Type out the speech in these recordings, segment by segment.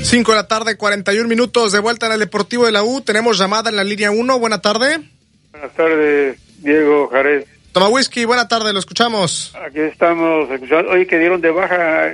5 de la tarde, 41 minutos, de vuelta en el Deportivo de la U. Tenemos llamada en la línea 1. Buena tarde. Buenas tardes, Diego Jared. Toma whisky, buena tarde, lo escuchamos. Aquí estamos escuchando. Oye, que dieron de baja,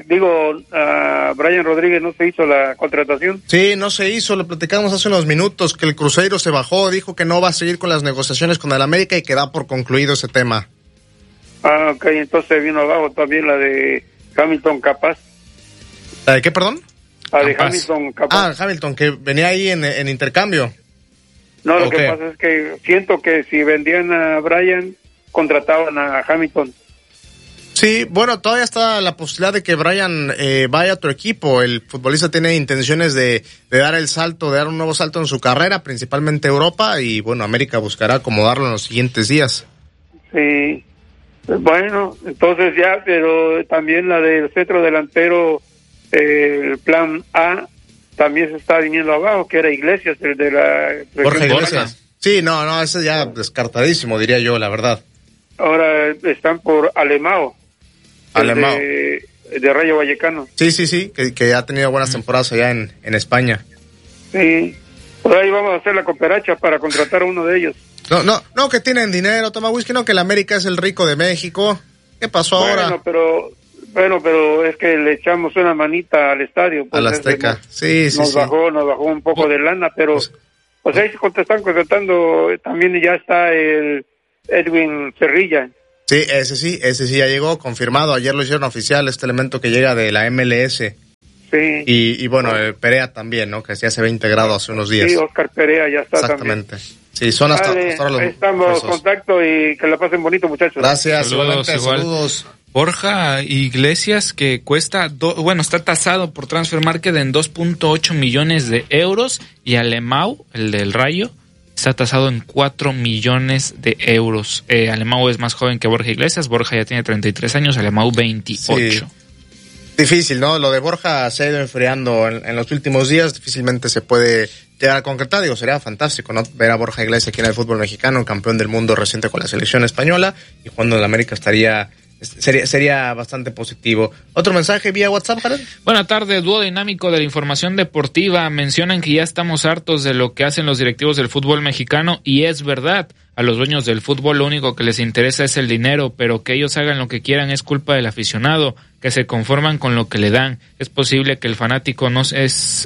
a Brian Rodríguez, ¿no se hizo la contratación? Sí, no se hizo, lo platicamos hace unos minutos, que el Cruzeiro se bajó, dijo que no va a seguir con las negociaciones con el América y que da por concluido ese tema. Ah, ok, entonces vino abajo también la de Hamilton Capaz. ¿La de qué, perdón? La de Hamilton Capaz. Ah, Hamilton, que venía ahí en intercambio. No, lo que pasa es que siento que si vendían a Brian, contrataban a Hamilton. Sí, bueno, todavía está la posibilidad de que Brian vaya a otro equipo. El futbolista tiene intenciones de dar el salto, de dar un nuevo salto en su carrera, principalmente Europa, y bueno, América buscará acomodarlo en los siguientes días. Sí, bueno, entonces ya, pero también la del centro delantero, el plan A, también se está viniendo abajo, que era Iglesias, el de la... Jorge Iglesias. Sí, no, ese ya descartadísimo, diría yo, la verdad. Ahora están por Alemão. De Rayo Vallecano. Sí, que ha tenido buenas temporadas allá en España. Sí, por ahí vamos a hacer la cooperacha para contratar a uno de ellos. No, que tienen dinero, toma whisky, no, que el América es el rico de México. ¿Qué pasó ahora? Pero es que le echamos una manita al estadio. Pues, al Azteca, sí. Nos bajó un poco de lana, pero pues ahí se están contratando, también ya está el Edwin Cerrilla. Sí, ese sí ya llegó, confirmado, ayer lo hicieron oficial, este elemento que llega de la MLS. Sí. Y bueno, Perea también, ¿no? Que ya se ve integrado hace unos días. Sí, Oscar Perea ya está. Exactamente. También. Sí, son hasta los... Ahí estamos en contacto y que la pasen bonito, muchachos. Gracias, saludos. Borja Iglesias, que cuesta, está tasado por Transfer Market en 2.8 millones de euros, y Alemão, el del Rayo, está tasado en 4 millones de euros. Alemão es más joven que Borja Iglesias, Borja ya tiene 33 años, Alemão 28. Sí. Difícil, ¿no? Lo de Borja se ha ido enfriando en los últimos días, difícilmente se puede llegar a concretar. Digo, sería fantástico, ¿no? Ver a Borja Iglesias aquí en el fútbol mexicano, campeón del mundo reciente con la selección española, y jugando en América sería bastante positivo. ¿Otro mensaje vía WhatsApp, Jared? Buenas tardes, dúo dinámico de la información deportiva. Mencionan que ya estamos hartos de lo que hacen los directivos del fútbol mexicano, y es verdad. A los dueños del fútbol lo único que les interesa es el dinero, pero que ellos hagan lo que quieran es culpa del aficionado, que se conforman con lo que le dan. Es posible que el fanático no se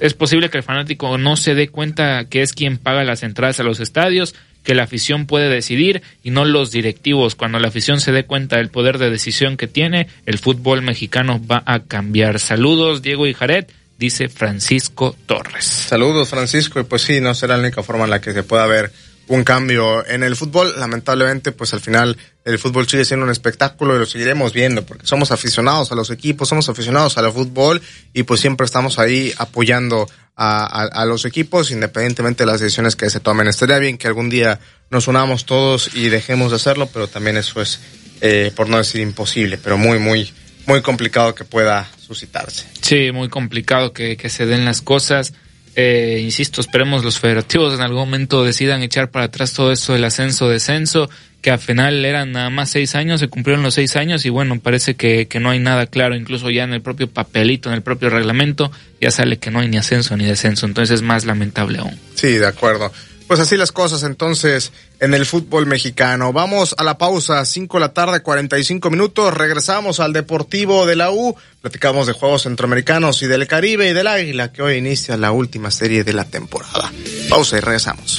dé cuenta que es quien paga las entradas a los estadios, que la afición puede decidir y no los directivos. Cuando la afición se dé cuenta del poder de decisión que tiene, el fútbol mexicano va a cambiar. Saludos, Diego y Jared, dice Francisco Torres. Saludos, Francisco, y pues sí, no será la única forma en la que se pueda ver un cambio en el fútbol. Lamentablemente, pues al final el fútbol sigue siendo un espectáculo y lo seguiremos viendo porque somos aficionados a los equipos, somos aficionados al fútbol, y pues siempre estamos ahí apoyando a los equipos independientemente de las decisiones que se tomen. Estaría bien que algún día nos unamos todos y dejemos de hacerlo, pero también eso es, por no decir imposible, pero muy, muy, muy complicado que pueda suscitarse. Sí, muy complicado que se den las cosas. Insisto, esperemos los federativos en algún momento decidan echar para atrás todo esto del ascenso-descenso, que al final eran nada más 6 años, se cumplieron los 6 años y bueno, parece que no hay nada claro, incluso ya en el propio papelito, en el propio reglamento, ya sale que no hay ni ascenso ni descenso, entonces es más lamentable aún. Sí, de acuerdo. Pues así las cosas entonces en el fútbol mexicano. Vamos a la pausa, 5 de la tarde, 45 minutos. Regresamos al Deportivo de la U. Platicamos de juegos centroamericanos y del Caribe y del Águila, que hoy inicia la última serie de la temporada. Pausa y regresamos.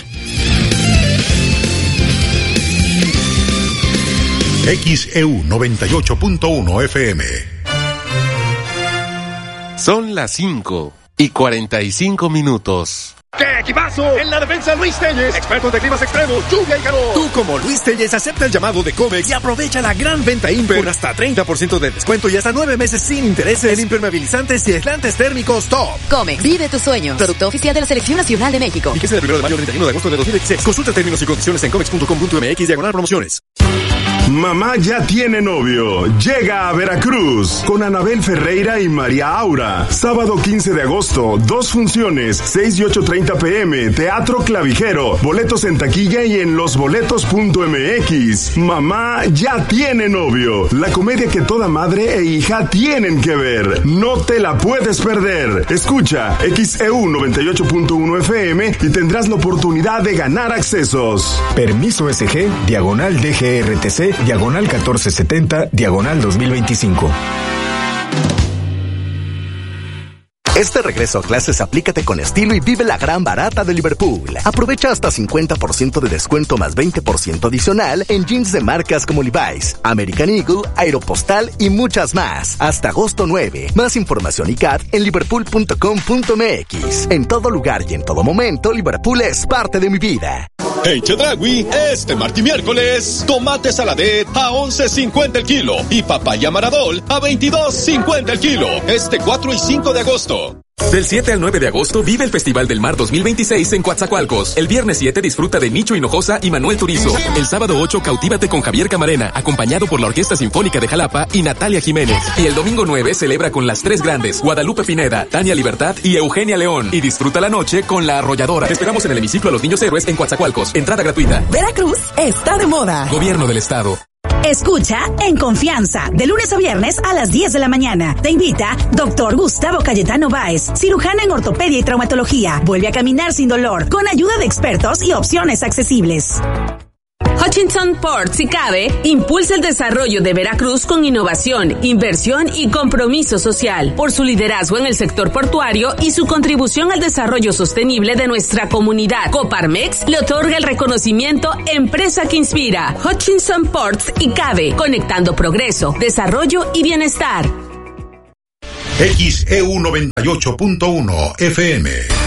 XEU 98.1 FM. Son las 5:45 minutos. ¡Qué equipazo! En la defensa, Luis Telles, expertos de climas extremos, lluvia y calor. Tú, como Luis Telles, acepta el llamado de Comex y aprovecha la gran venta Imper con hasta 30% de descuento y hasta 9 meses sin intereses en impermeabilizantes y aislantes térmicos top. Comex, vive tus sueños. Producto oficial de la Selección Nacional de México. Fíjese del 1 de mayo al 31 de agosto de 2016. Consulta términos y condiciones en comex.com.mx/promociones. Mamá ya tiene novio. Llega a Veracruz con Anabel Ferreira y María Aura. Sábado 15 de agosto, 2 funciones, 6 y 8:30 p.m. Teatro Clavijero. Boletos en taquilla y en losboletos.mx. Mamá ya tiene novio. La comedia que toda madre e hija tienen que ver. No te la puedes perder. Escucha XEU 98.1 FM y tendrás la oportunidad de ganar accesos. Permiso SG, diagonal DGRTC, diagonal 1470, diagonal 2025. Este regreso a clases aplícate con estilo y vive la gran barata de Liverpool. Aprovecha hasta 50% de descuento más 20% adicional en jeans de marcas como Levi's, American Eagle, Aeropostal y muchas más. Hasta agosto 9. Más información y CAT en liverpool.com.mx. En todo lugar y en todo momento, Liverpool es parte de mi vida. En Chedraui, este martes y miércoles, tomate saladet a 11.50 el kilo y papaya maradol a 22.50 el kilo. Este 4 y 5 de agosto. Del 7 al 9 de agosto vive el Festival del Mar 2026 en Coatzacoalcos. El viernes 7 disfruta de Micho Hinojosa y Manuel Turizo. El sábado 8 cautívate con Javier Camarena, acompañado por la Orquesta Sinfónica de Jalapa y Natalia Jiménez. Y el domingo 9 celebra con las 3 grandes, Guadalupe Pineda, Tania Libertad y Eugenia León. Y disfruta la noche con La Arrolladora. Te esperamos en el hemiciclo a los Niños Héroes en Coatzacoalcos. Entrada gratuita. Veracruz está de moda. Gobierno del Estado. Escucha En Confianza, de lunes a viernes a las 10 de la mañana. Te invita Dr. Gustavo Cayetano Báez, cirujano en ortopedia y traumatología. Vuelve a caminar sin dolor, con ayuda de expertos y opciones accesibles. Hutchinson Ports y CABE impulsa el desarrollo de Veracruz con innovación, inversión y compromiso social. Por su liderazgo en el sector portuario y su contribución al desarrollo sostenible de nuestra comunidad, Coparmex le otorga el reconocimiento Empresa que Inspira. Hutchinson Ports y CABE, conectando progreso, desarrollo y bienestar. XEU 98.1 FM.